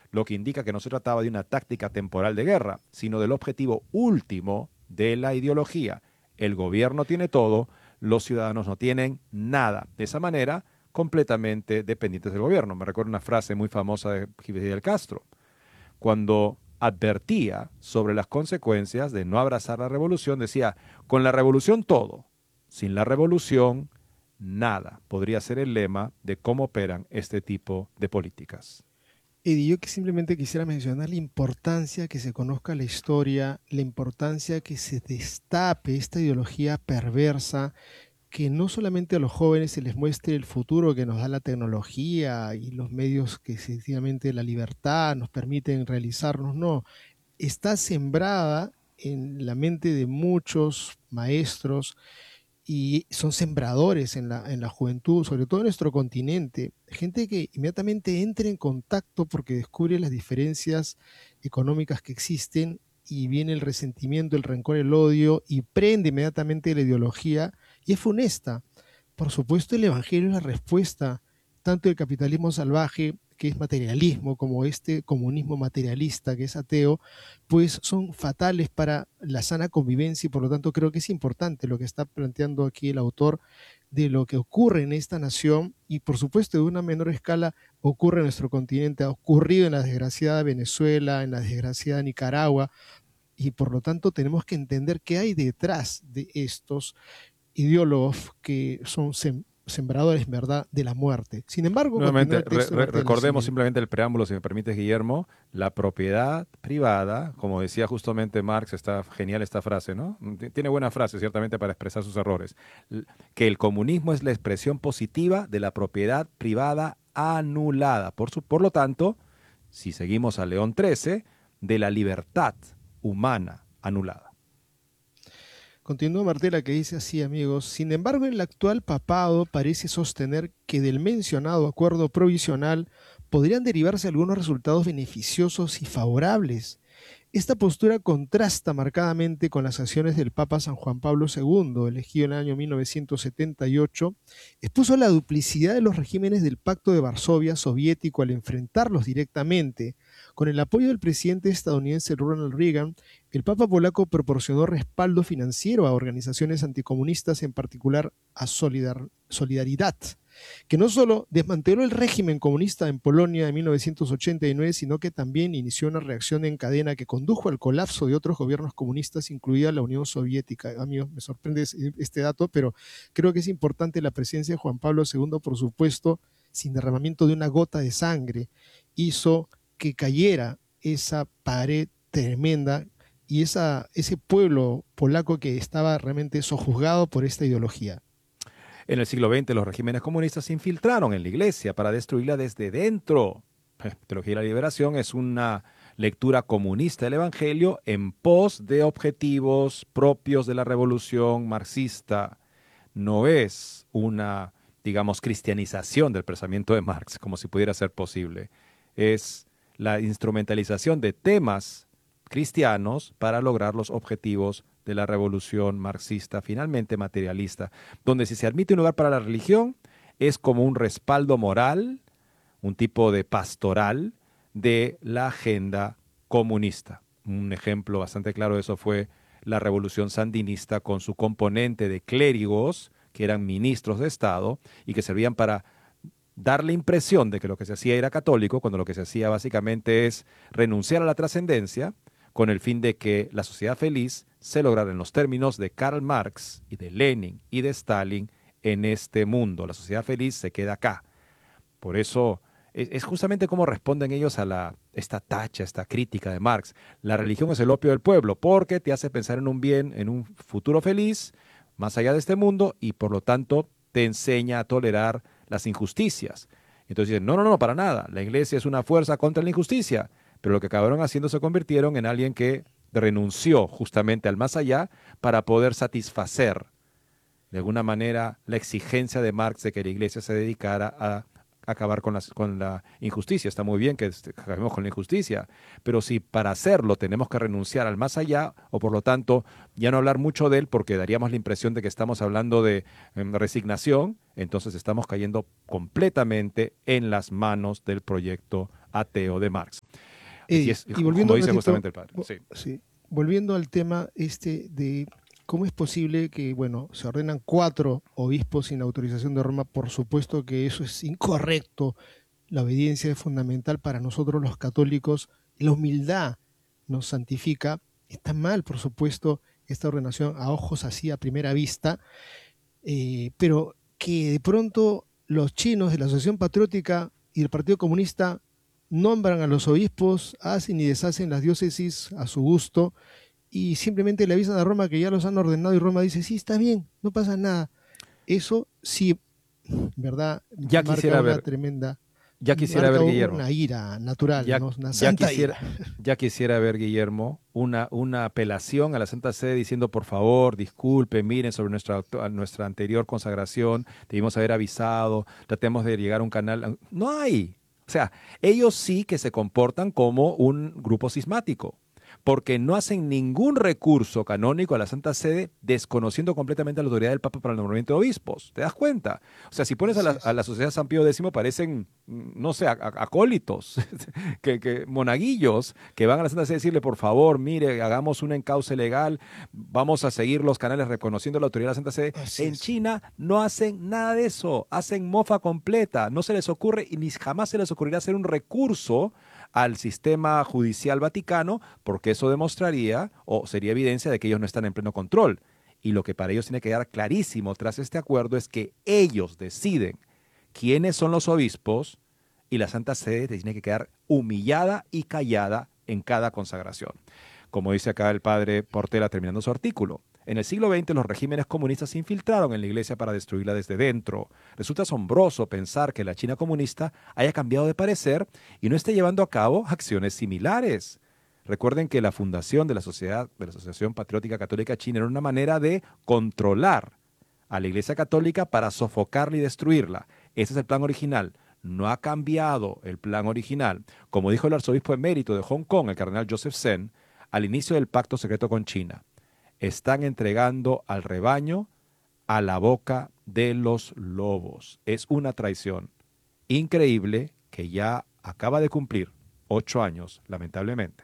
lo que indica que no se trataba de una táctica temporal de guerra, sino del objetivo último de la ideología. El gobierno tiene todo, los ciudadanos no tienen nada. De esa manera, completamente dependientes del gobierno. Me recuerdo una frase muy famosa de Fidel Castro, cuando advertía sobre las consecuencias de no abrazar la revolución, decía, con la revolución todo, sin la revolución nada. Podría ser el lema de cómo operan este tipo de políticas. Eddie, yo que simplemente quisiera mencionar la importancia que se conozca la historia, la importancia que se destape esta ideología perversa, que no solamente a los jóvenes se les muestre el futuro que nos da la tecnología y los medios que sencillamente la libertad nos permiten realizarnos, no, está sembrada en la mente de muchos maestros y son sembradores en la juventud, sobre todo en nuestro continente, gente que inmediatamente entra en contacto porque descubre las diferencias económicas que existen y viene el resentimiento, el rencor, el odio y prende inmediatamente la ideología y es funesta. Por supuesto, el Evangelio es la respuesta tanto del capitalismo salvaje, que es materialismo, como este comunismo materialista, que es ateo, pues son fatales para la sana convivencia y por lo tanto creo que es importante lo que está planteando aquí el autor de lo que ocurre en esta nación y por supuesto de una menor escala ocurre en nuestro continente, ha ocurrido en la desgraciada Venezuela, en la desgraciada Nicaragua y por lo tanto tenemos que entender qué hay detrás de estos ideólogos que son sembradores, ¿verdad?, de la muerte. Sin embargo, continúa Nuevamente, el texto de parte de lo recordemos siguiente. simplemente el preámbulo, si me permites, Guillermo. La propiedad privada, como decía justamente Marx, está genial esta frase, ¿no? Tiene buena frase, ciertamente, para expresar sus errores. Que el comunismo es la expresión positiva de la propiedad privada anulada. Por lo tanto, si seguimos a León XIII, de la libertad humana anulada. Continúa Martela que dice así, amigos. Sin embargo, el actual papado parece sostener que del mencionado acuerdo provisional podrían derivarse algunos resultados beneficiosos y favorables. Esta postura contrasta marcadamente con las acciones del Papa San Juan Pablo II, elegido en el año 1978, expuso la duplicidad de los regímenes del Pacto de Varsovia soviético al enfrentarlos directamente. Con el apoyo del presidente estadounidense Ronald Reagan, el Papa polaco proporcionó respaldo financiero a organizaciones anticomunistas, en particular a Solidaridad, que no solo desmanteló el régimen comunista en Polonia en 1989, sino que también inició una reacción en cadena que condujo al colapso de otros gobiernos comunistas, incluida la Unión Soviética. Amigos, me sorprende este dato, pero creo que es importante la presencia de Juan Pablo II, por supuesto, sin derramamiento de una gota de sangre, hizo que cayera esa pared tremenda y ese pueblo polaco que estaba realmente sojuzgado por esta ideología. En el siglo XX, los regímenes comunistas se infiltraron en la iglesia para destruirla desde dentro. Teología de la Liberación es una lectura comunista del Evangelio en pos de objetivos propios de la revolución marxista. No es una, digamos, cristianización del pensamiento de Marx, como si pudiera ser posible. Es la instrumentalización de temas cristianos para lograr los objetivos de la revolución marxista, finalmente materialista, donde si se admite un lugar para la religión, es como un respaldo moral, un tipo de pastoral de la agenda comunista. Un ejemplo bastante claro de eso fue la revolución sandinista con su componente de clérigos, que eran ministros de Estado y que servían para dar la impresión de que lo que se hacía era católico, cuando lo que se hacía básicamente es renunciar a la trascendencia con el fin de que la sociedad feliz se lograra en los términos de Karl Marx y de Lenin y de Stalin en este mundo. La sociedad feliz se queda acá. Por eso es justamente cómo responden ellos a esta tacha, esta crítica de Marx. La religión es el opio del pueblo porque te hace pensar en un bien, en un futuro feliz, más allá de este mundo, y por lo tanto te enseña a tolerar las injusticias. Entonces dicen, no, no, no, para nada. La iglesia es una fuerza contra la injusticia. Pero lo que acabaron haciendo se convirtieron en alguien que renunció justamente al más allá para poder satisfacer de alguna manera la exigencia de Marx de que la iglesia se dedicara a acabar con la injusticia. Está muy bien que acabemos con la injusticia, pero si para hacerlo tenemos que renunciar al más allá, o por lo tanto ya no hablar mucho de él porque daríamos la impresión de que estamos hablando de resignación, entonces estamos cayendo completamente en las manos del proyecto ateo de Marx. Y volviendo como un dice ratito, justamente el padre. Sí. sí, volviendo al tema de cómo es posible que, bueno, se ordenan 4 obispos sin autorización de Roma. Por supuesto que eso es incorrecto. La obediencia es fundamental para nosotros los católicos. La humildad nos santifica. Está mal, por supuesto, esta ordenación a ojos así a primera vista, pero que de pronto los chinos de la Asociación Patriótica y el Partido Comunista nombran a los obispos, hacen y deshacen las diócesis a su gusto y simplemente le avisan a Roma que ya los han ordenado y Roma dice, sí, está bien, no pasa nada. Eso sí, ¿verdad? Ya Marca quisiera una ver, tremenda, ya quisiera marca ver, Guillermo. una ira natural, Ya, ¿no? Una ya santa quisiera, ira. ya quisiera ver, Guillermo, una apelación a la Santa Sede diciendo, por favor, disculpen, miren, sobre nuestra anterior consagración, debimos haber avisado, tratemos de llegar a un canal. No hay. O sea, ellos sí que se comportan como un grupo cismático, porque no hacen ningún recurso canónico a la Santa Sede, desconociendo completamente la autoridad del Papa para el nombramiento de obispos. ¿Te das cuenta? O sea, si pones a Así es. la Sociedad San Pío X, parecen, no sé, acólitos, monaguillos, que van a la Santa Sede a decirle, por favor, mire, hagamos un encauce legal, vamos a seguir los canales reconociendo la autoridad de la Santa Sede. Así En es. China no hacen nada de eso, hacen mofa completa, no se les ocurre y ni jamás se les ocurrirá hacer un recurso al sistema judicial vaticano, porque eso demostraría o sería evidencia de que ellos no están en pleno control. Y lo que para ellos tiene que quedar clarísimo tras este acuerdo es que ellos deciden quiénes son los obispos y la Santa Sede tiene que quedar humillada y callada en cada consagración. Como dice acá el padre Portela terminando su artículo. En el siglo XX los regímenes comunistas se infiltraron en la iglesia para destruirla desde dentro. Resulta asombroso pensar que la China comunista haya cambiado de parecer y no esté llevando a cabo acciones similares. Recuerden que la fundación de la Asociación Patriótica Católica China era una manera de controlar a la Iglesia Católica para sofocarla y destruirla. Ese es el plan original. No ha cambiado el plan original. Como dijo el arzobispo emérito de Hong Kong, el cardenal Joseph Zen, al inicio del pacto secreto con China. Están entregando al rebaño a la boca de los lobos. Es una traición increíble que ya acaba de cumplir 8 años, lamentablemente.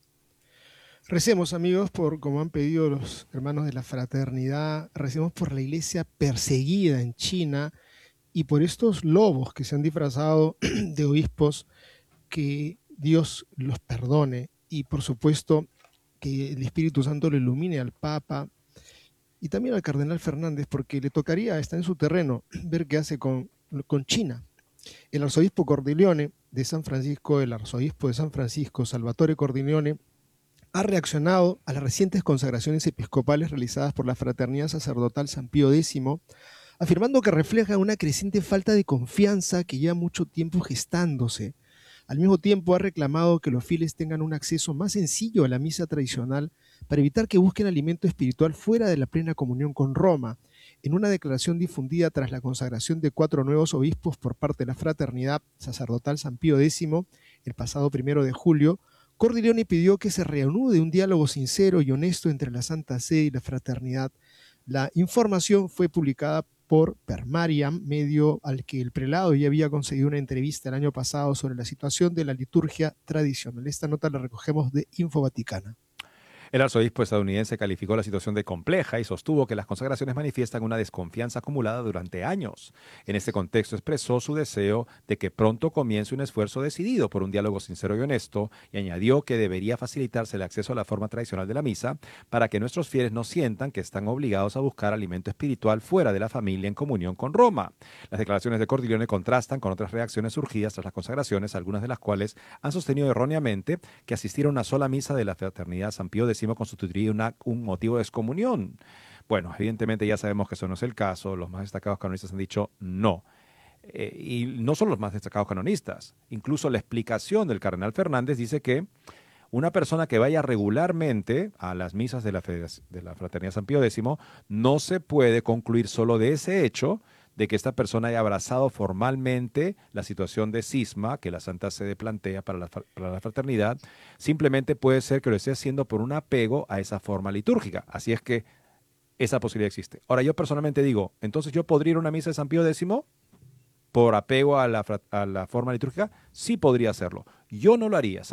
Recemos, amigos, por como han pedido los hermanos de la fraternidad, recemos por la iglesia perseguida en China y por estos lobos que se han disfrazado de obispos, que Dios los perdone y por supuesto que el Espíritu Santo lo ilumine al Papa y también al Cardenal Fernández, porque le tocaría, está en su terreno, ver qué hace con China. El arzobispo Cordileone de San Francisco, el arzobispo de San Francisco, Salvatore Cordileone, ha reaccionado a las recientes consagraciones episcopales realizadas por la Fraternidad Sacerdotal San Pío X, afirmando que refleja una creciente falta de confianza que lleva mucho tiempo gestándose. Al mismo tiempo ha reclamado que los fieles tengan un acceso más sencillo a la misa tradicional para evitar que busquen alimento espiritual fuera de la plena comunión con Roma. En una declaración difundida tras la consagración de 4 nuevos obispos por parte de la Fraternidad Sacerdotal San Pío X, el pasado 1 de julio, Cordileone pidió que se reanude un diálogo sincero y honesto entre la Santa Sede y la Fraternidad. La información fue publicada por Permariam, medio al que el prelado ya había conseguido una entrevista el año pasado sobre la situación de la liturgia tradicional. Esta nota la recogemos de Info Vaticana. El arzobispo estadounidense calificó la situación de compleja y sostuvo que las consagraciones manifiestan una desconfianza acumulada durante años. En este contexto expresó su deseo de que pronto comience un esfuerzo decidido por un diálogo sincero y honesto y añadió que debería facilitarse el acceso a la forma tradicional de la misa para que nuestros fieles no sientan que están obligados a buscar alimento espiritual fuera de la familia en comunión con Roma. Las declaraciones de Cordileone contrastan con otras reacciones surgidas tras las consagraciones, algunas de las cuales han sostenido erróneamente que asistir a una sola misa de la Fraternidad San Pío X constituiría un motivo de excomunión. Bueno, evidentemente ya sabemos que eso no es el caso. Los más destacados canonistas han dicho no. Y no son los más destacados canonistas. Incluso la explicación del cardenal Fernández dice que una persona que vaya regularmente a las misas de la Fraternidad San Pío X no se puede concluir solo de ese hecho de que esta persona haya abrazado formalmente la situación de cisma que la Santa Sede plantea para la fraternidad. Simplemente puede ser que lo esté haciendo por un apego a esa forma litúrgica. Así es que esa posibilidad existe. Ahora, yo personalmente digo, entonces yo podría ir a una misa de San Pío X por apego a la forma litúrgica. Sí podría hacerlo. Yo no lo haría.